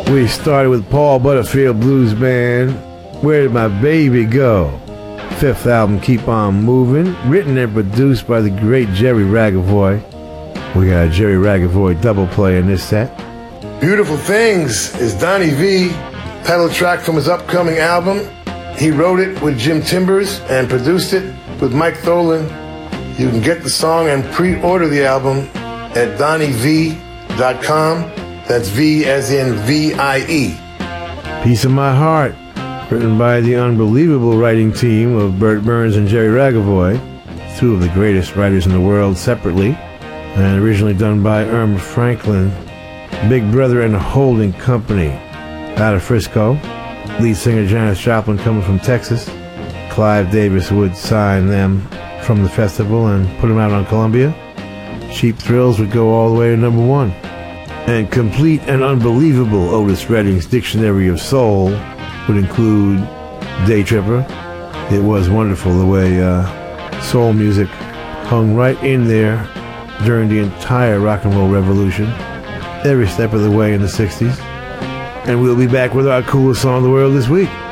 We started with Paul Butterfield Blues Band, Where Did My Baby Go? Fifth album, Keep On Moving, written and produced by the great Jerry Ragavoy. We got a Jerry Ragavoy double play in this set. Beautiful Things is Donnie V, pedal track from his upcoming album. He wrote it with Jim Timbers and produced it with Mike Tholen. You can get the song and pre-order the album at DonnieV.com. That's V as in V-I-E. Piece of My Heart, written by the unbelievable writing team of Bert Burns and Jerry Ragavoy, two of the greatest writers in the world separately, and originally done by Irma Franklin, Big Brother and Holding Company out of Frisco. Lead singer Janis Joplin coming from Texas. Clive Davis would sign them from the festival and put them out on Columbia. Cheap Thrills would go all the way to number one. And complete and unbelievable Otis Redding's Dictionary of Soul would include Day Tripper. It was wonderful the way soul music hung right in there during the entire rock and roll revolution, every step of the way in the 60s. And we'll be back with our coolest song in the world this week.